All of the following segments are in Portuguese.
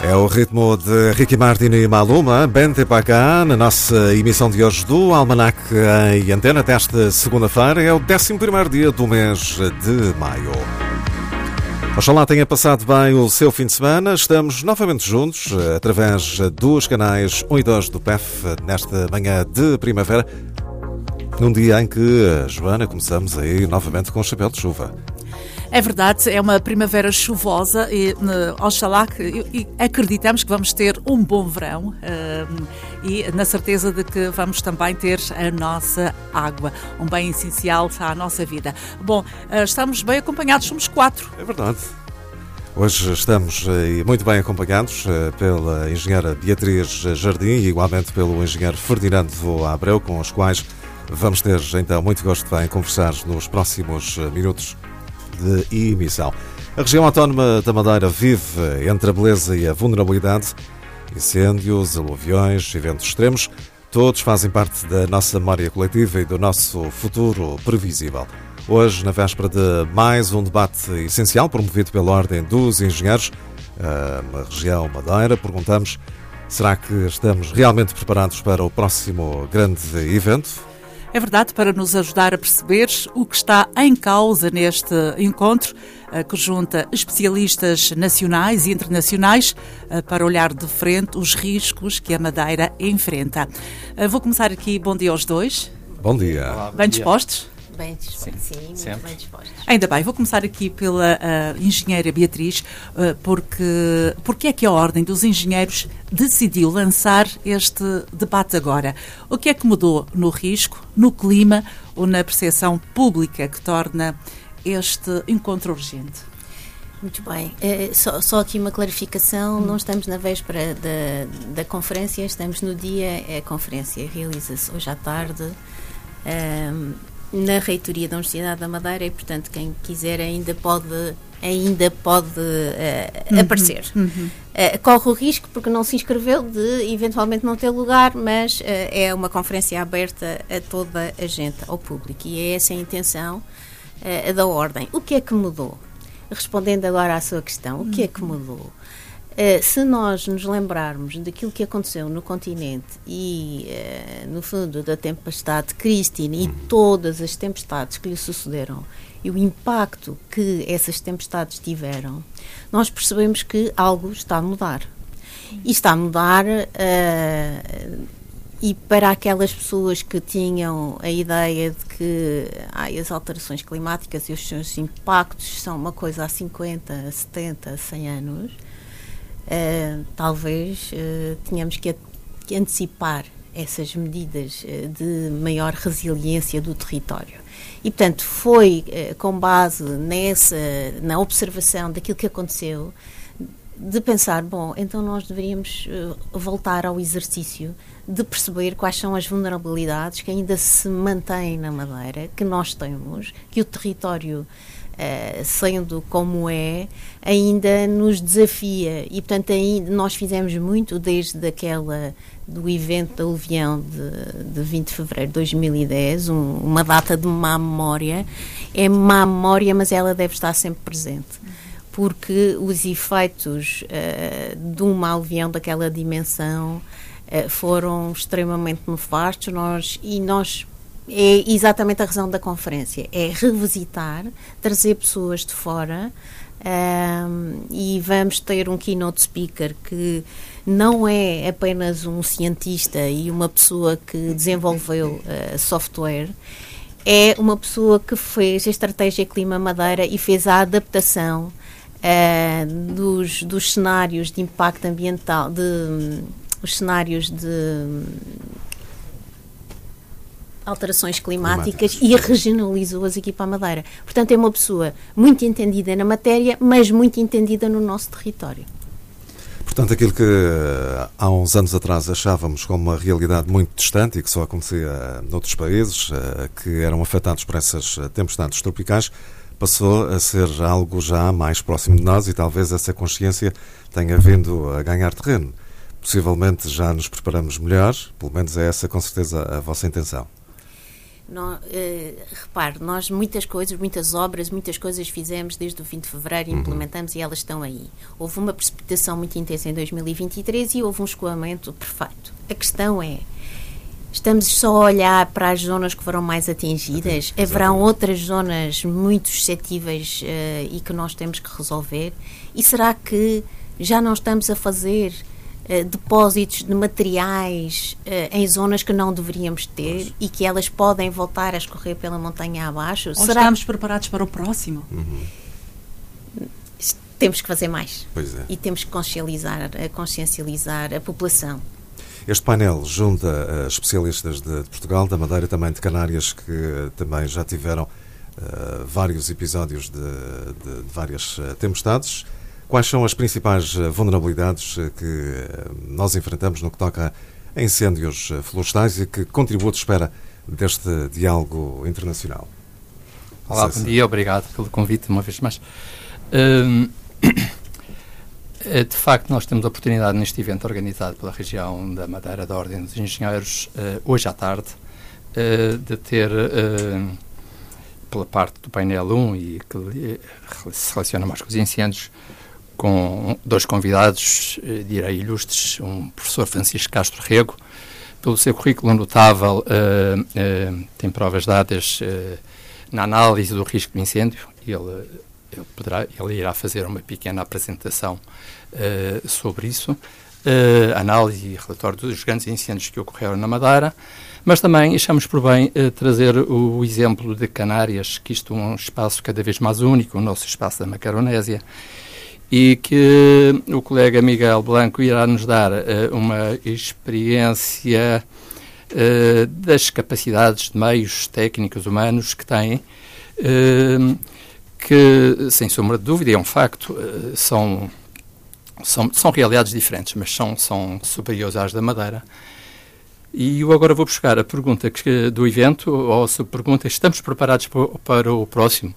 É o ritmo de Ricky Martin e Maluma, Bente para cá, na nossa emissão de hoje do Almanac em Antena, desta segunda-feira. É o 11º dia do mês de maio. Oxalá tenha passado bem o seu fim de semana. Estamos novamente juntos, através dos canais 1 e 2 do PEF, nesta manhã de primavera, num dia em que, Joana, começamos aí novamente com o chapéu de chuva. É verdade, é uma primavera chuvosa e oxalá que acreditamos que vamos ter um bom verão e na certeza de que vamos também ter a nossa água, um bem essencial à nossa vida. Bom, estamos bem acompanhados, somos 4. É verdade. Hoje estamos muito bem acompanhados pela engenheira Beatriz Jardim e igualmente pelo engenheiro Ferdinando Abreu, com os quais vamos ter então muito gosto em conversar nos próximos minutos de emissão. A região autónoma da Madeira vive entre a beleza e a vulnerabilidade. Incêndios, aluviões, eventos extremos, todos fazem parte da nossa memória coletiva e do nosso futuro previsível. Hoje, na véspera de mais um debate essencial promovido pela Ordem dos Engenheiros, na região Madeira, perguntamos: será que estamos realmente preparados para o próximo grande evento? É verdade, para nos ajudar a perceber o que está em causa neste encontro, que junta especialistas nacionais e internacionais para olhar de frente os riscos que a Madeira enfrenta. Vou começar aqui. Bom dia aos dois. Bom dia. Olá, bem dispostos? Bem dispostos, sim, muito bem dispostos. Ainda bem, vou começar aqui pela engenheira Beatriz, porque é que a Ordem dos Engenheiros decidiu lançar este debate agora? O que é que mudou no risco, no clima ou na percepção pública que torna este encontro urgente? Muito bem, só aqui uma clarificação, não estamos na véspera da conferência, estamos no dia, a conferência realiza-se hoje à tarde, na reitoria da Universidade da Madeira e, portanto, quem quiser ainda pode aparecer. Corre o risco, porque não se inscreveu, de eventualmente não ter lugar, mas é uma conferência aberta a toda a gente, ao público, e é essa a intenção da Ordem. O que é que mudou? Respondendo agora à sua questão, o que é que mudou? Se nós nos lembrarmos daquilo que aconteceu no continente e, no fundo, da tempestade Christine e todas as tempestades que lhe sucederam e o impacto que essas tempestades tiveram, nós percebemos que algo está a mudar. E está a mudar, e para aquelas pessoas que tinham a ideia de que as alterações climáticas e os seus impactos são uma coisa há 50, 70, 100 anos, talvez tenhamos que antecipar essas medidas de maior resiliência do território. E, portanto, foi com base na observação daquilo que aconteceu, de pensar, bom, então nós deveríamos voltar ao exercício de perceber quais são as vulnerabilidades que ainda se mantêm na Madeira, que nós temos, que o território, sendo como é, ainda nos desafia. E, portanto, nós fizemos muito desde do evento da aluvião de 20 de fevereiro de 2010, uma data de má memória. É má memória, mas ela deve estar sempre presente, porque os efeitos de uma aluvião daquela dimensão foram extremamente nefastos. É exatamente a razão da conferência, é revisitar, trazer pessoas de fora, e vamos ter um keynote speaker que não é apenas um cientista e uma pessoa que desenvolveu software, é uma pessoa que fez a Estratégia Clima Madeira e fez a adaptação dos cenários de impacto ambiental, os cenários de alterações climáticas e regionalizou-as aqui para a Madeira. Portanto, é uma pessoa muito entendida na matéria, mas muito entendida no nosso território. Portanto, aquilo que há uns anos atrás achávamos como uma realidade muito distante e que só acontecia noutros países que eram afetados por essas tempestades tropicais, passou a ser algo já mais próximo de nós e talvez essa consciência tenha vindo a ganhar terreno. Possivelmente já nos preparamos melhor, pelo menos é essa com certeza a vossa intenção. Repare, nós muitas obras, muitas coisas fizemos desde o 20 de fevereiro e implementamos e elas estão aí. Houve uma precipitação muito intensa em 2023 e houve um escoamento perfeito. A questão é, estamos só a olhar para as zonas que foram mais atingidas? Haverão outras zonas muito suscetíveis e que nós temos que resolver? E será que já não estamos a fazer depósitos de materiais em zonas que não deveríamos ter e que elas podem voltar a escorrer pela montanha abaixo? Ou estamos preparados para o próximo? Temos que fazer mais. Pois é. E temos que consciencializar a população. Este painel junta especialistas de Portugal, da Madeira, também de Canárias, que também já tiveram vários episódios de várias tempestades. Quais são as principais vulnerabilidades que nós enfrentamos no que toca a incêndios florestais e que contributo espera deste diálogo internacional? Olá, bom dia, obrigado pelo convite uma vez mais. De facto, nós temos a oportunidade neste evento organizado pela região da Madeira da Ordem dos Engenheiros, hoje à tarde, de ter, pela parte do painel 1, e que se relaciona mais com os incêndios, com dois convidados, direi ilustres, um professor Francisco Castro Rego, pelo seu currículo notável, tem provas dadas na análise do risco de incêndio, e ele irá fazer uma pequena apresentação sobre isso, análise e relatório dos grandes incêndios que ocorreram na Madeira, mas também achamos por bem trazer o exemplo de Canárias, que isto é um espaço cada vez mais único, o nosso espaço da Macaronésia, e que o colega Miguel Blanco irá nos dar uma experiência das capacidades de meios técnicos humanos que têm, que, sem sombra de dúvida, é um facto, são realidades diferentes, mas são superiores às da Madeira. E eu agora vou buscar a pergunta do evento, ou a sua pergunta: estamos preparados para o próximo?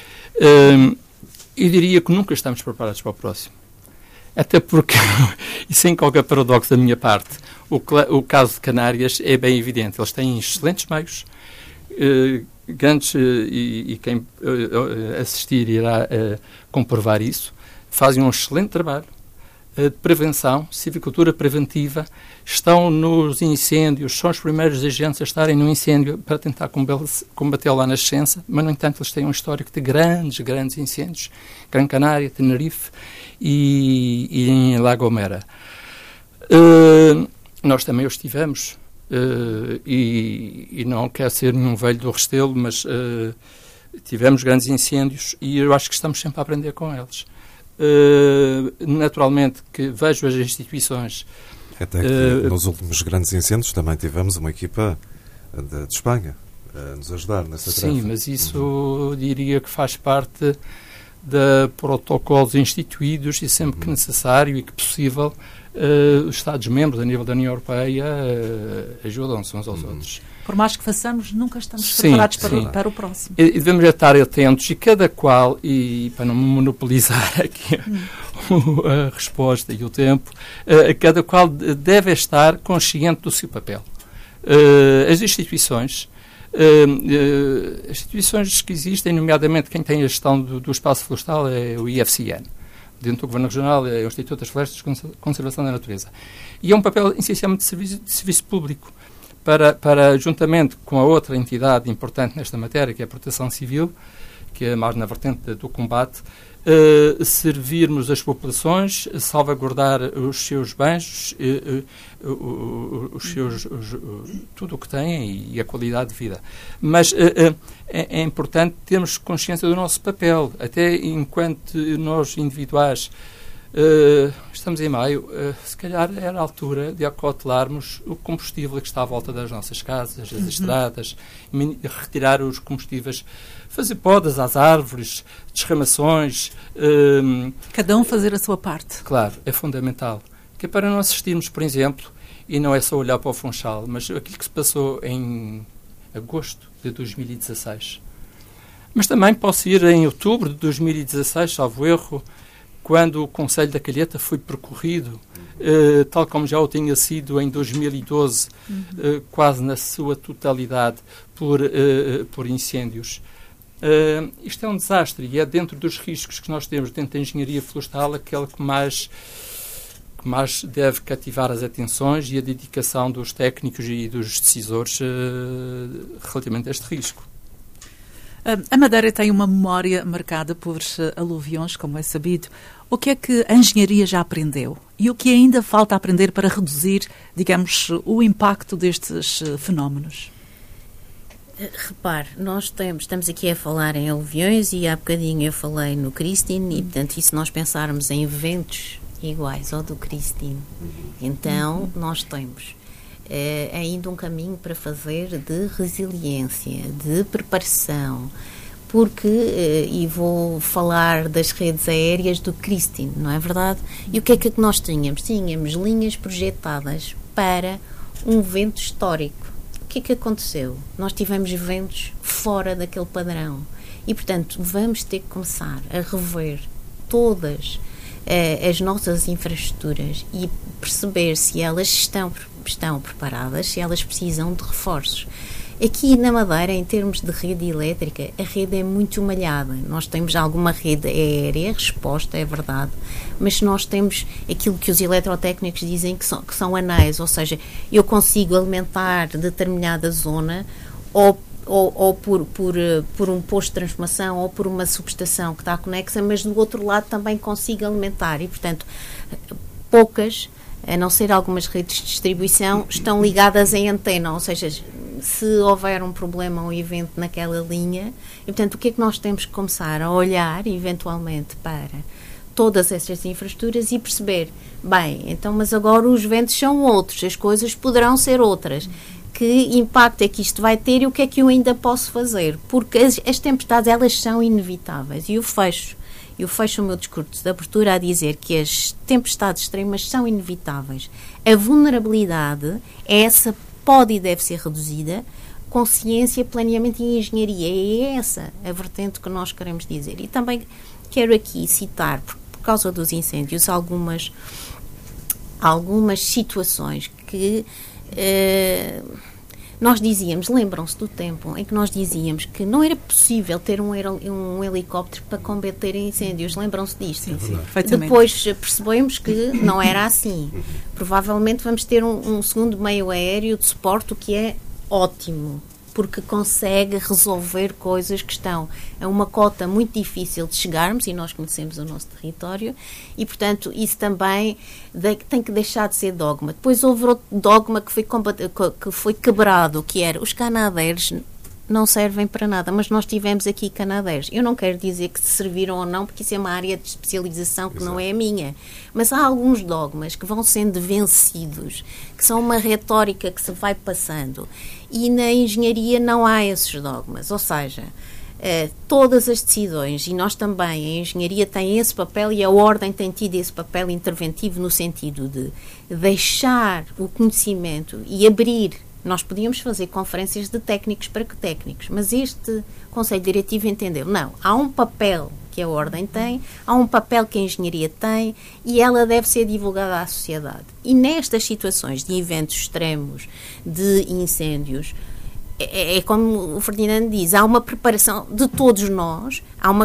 Eu diria que nunca estamos preparados para o próximo. Até porque, e sem qualquer paradoxo da minha parte, o caso de Canárias é bem evidente. Eles têm excelentes meios, grandes, e quem assistir irá comprovar isso. Fazem um excelente trabalho de prevenção, civicultura preventiva, estão nos incêndios, são os primeiros agentes a estarem no incêndio para tentar combatê-lo à nascença, mas, no entanto, eles têm um histórico de grandes incêndios, Gran Canária, Tenerife e em La Gomera. Nós também os tivemos, e não quero ser nenhum velho do Restelo, mas tivemos grandes incêndios e eu acho que estamos sempre a aprender com eles. Naturalmente que vejo as instituições. Até que nos últimos grandes incêndios também tivemos uma equipa de Espanha a nos ajudar nessa tarefa. Sim, mas isso diria que faz parte de protocolos instituídos e sempre que necessário e que possível os Estados-membros a nível da União Europeia ajudam-se uns aos outros. Por mais que façamos, nunca estamos preparados para o próximo. E devemos estar atentos e cada qual, e para não monopolizar aqui a resposta e o tempo, cada qual deve estar consciente do seu papel. As instituições que existem, nomeadamente quem tem a gestão do espaço florestal é o IFCN. Dentro do Governo Regional é o Instituto das Florestas de Conservação da Natureza. E é um papel essencialmente de serviço público. Para, juntamente com a outra entidade importante nesta matéria, que é a Proteção Civil, que é mais na vertente do combate, servirmos as populações, salvaguardar os seus bens, tudo o que têm e a qualidade de vida. Mas é importante termos consciência do nosso papel, até enquanto nós individuais estamos em maio, se calhar era a altura de acautelarmos o combustível que está à volta das nossas casas, das estradas, retirar os combustíveis, fazer podas às árvores, desramações. Cada um fazer a sua parte. Claro, é fundamental. Que é para não assistirmos, por exemplo, e não é só olhar para o Funchal, mas aquilo que se passou em agosto de 2016. Mas também posso ir em outubro de 2016, salvo erro, quando o Conselho da Calheta foi percorrido tal como já o tinha sido em 2012, quase na sua totalidade, por incêndios. Isto é um desastre e é dentro dos riscos que nós temos dentro da engenharia florestal aquele que mais deve cativar as atenções e a dedicação dos técnicos e dos decisores relativamente a este risco. A Madeira tem uma memória marcada por aluviões, como é sabido. O que é que a engenharia já aprendeu? E o que ainda falta aprender para reduzir, digamos, o impacto destes fenómenos? Repare, nós estamos aqui a falar em aluviões e há bocadinho eu falei no Christine e, portanto, e se nós pensarmos em eventos iguais ao do Christine, então nós temos ainda um caminho para fazer de resiliência, de preparação, porque, e vou falar das redes aéreas do Christine, não é verdade? E o que é que nós tínhamos? Tínhamos linhas projetadas para um evento histórico. O que é que aconteceu? Nós tivemos eventos fora daquele padrão e, portanto, vamos ter que começar a rever todas as nossas infraestruturas e perceber se elas estão preparadas, se elas precisam de reforços. Aqui na Madeira, em termos de rede elétrica, a rede é muito malhada. Nós temos alguma rede aérea, resposta, é verdade, mas nós temos aquilo que os eletrotécnicos dizem que são anéis, ou seja, eu consigo alimentar determinada zona ou por um posto de transformação ou por uma subestação que está conexa, mas do outro lado também consigo alimentar e, portanto, poucas, a não ser algumas redes de distribuição, estão ligadas em antena, ou seja, se houver um problema ou um evento naquela linha, e, portanto, o que é que nós temos que começar a olhar, eventualmente, para todas essas infraestruturas e perceber, bem, então, mas agora os ventos são outros, as coisas poderão ser outras. Que impacto é que isto vai ter e o que é que eu ainda posso fazer? Porque as tempestades, elas são inevitáveis. E eu fecho o meu discurso de abertura a dizer que as tempestades extremas são inevitáveis. A vulnerabilidade, essa pode e deve ser reduzida. Consciência, planeamento e engenharia. É essa a vertente que nós queremos dizer. E também quero aqui citar, por causa dos incêndios, algumas situações que nós dizíamos, lembram-se do tempo em que nós dizíamos que não era possível ter um helicóptero para combater incêndios, lembram-se disto? Sim, depois percebemos que não era assim. Provavelmente vamos ter um segundo meio aéreo de suporte, o que é ótimo, porque consegue resolver coisas que estão a uma cota muito difícil de chegarmos, e nós conhecemos o nosso território, e, portanto, isso também tem que deixar de ser dogma. Depois houve outro dogma que foi quebrado, que era os canadeiros não servem para nada, mas nós tivemos aqui canadeiros. Eu não quero dizer que serviram ou não, porque isso é uma área de especialização que não é a minha, mas há alguns dogmas que vão sendo vencidos, que são uma retórica que se vai passando, e na engenharia não há esses dogmas, ou seja, todas as decisões, e nós também, a engenharia tem esse papel e a ordem tem tido esse papel interventivo no sentido de deixar o conhecimento e abrir. Nós podíamos fazer conferências de técnicos para que técnicos, mas este Conselho Diretivo entendeu, não, há um papel que a ordem tem, há um papel que a engenharia tem e ela deve ser divulgada à sociedade. E nestas situações de eventos extremos, de incêndios, é como o Ferdinando diz, há uma preparação de todos nós, há uma